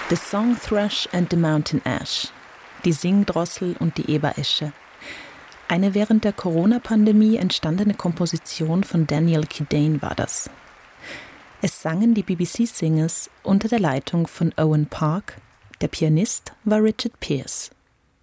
The Song Thrush and the Mountain Ash, die Singdrossel und die Eberesche. Eine während der Corona-Pandemie entstandene Komposition von Daniel Kidane war das. Es sangen die BBC Singers unter der Leitung von Owen Park, der Pianist war Richard Pearce.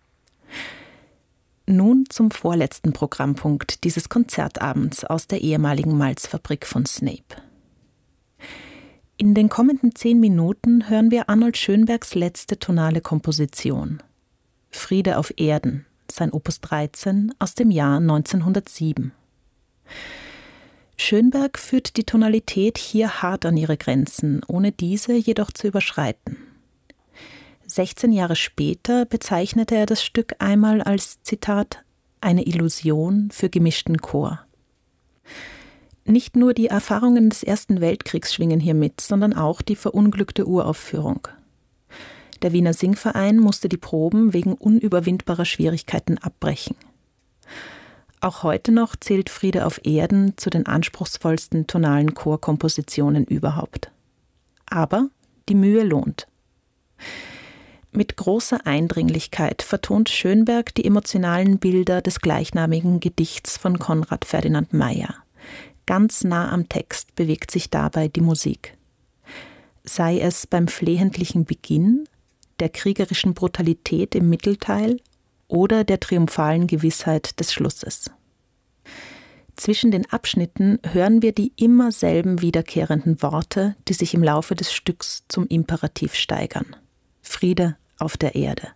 Nun zum vorletzten Programmpunkt dieses Konzertabends aus der ehemaligen Malzfabrik von Snape. In den kommenden 10 Minuten hören wir Arnold Schönbergs letzte tonale Komposition. Friede auf Erden, sein Opus 13 aus dem Jahr 1907. Schönberg führt die Tonalität hier hart an ihre Grenzen, ohne diese jedoch zu überschreiten. 16 Jahre später bezeichnete er das Stück einmal als, Zitat, eine Illusion für gemischten Chor. Nicht nur die Erfahrungen des Ersten Weltkriegs schwingen hier mit, sondern auch die verunglückte Uraufführung. Der Wiener Singverein musste die Proben wegen unüberwindbarer Schwierigkeiten abbrechen. Auch heute noch zählt Friede auf Erden zu den anspruchsvollsten tonalen Chorkompositionen überhaupt. Aber die Mühe lohnt. Mit großer Eindringlichkeit vertont Schönberg die emotionalen Bilder des gleichnamigen Gedichts von Konrad Ferdinand Meyer. Ganz nah am Text bewegt sich dabei die Musik. Sei es beim flehentlichen Beginn, der kriegerischen Brutalität im Mittelteil oder der triumphalen Gewissheit des Schlusses. Zwischen den Abschnitten hören wir die immer selben wiederkehrenden Worte, die sich im Laufe des Stücks zum Imperativ steigern. Friede auf der Erde.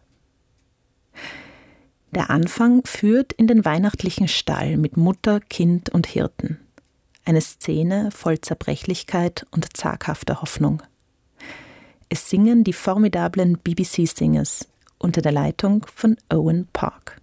Der Anfang führt in den weihnachtlichen Stall mit Mutter, Kind und Hirten. Eine Szene voll Zerbrechlichkeit und zaghafter Hoffnung. Es singen die formidablen BBC Singers unter der Leitung von Owen Park.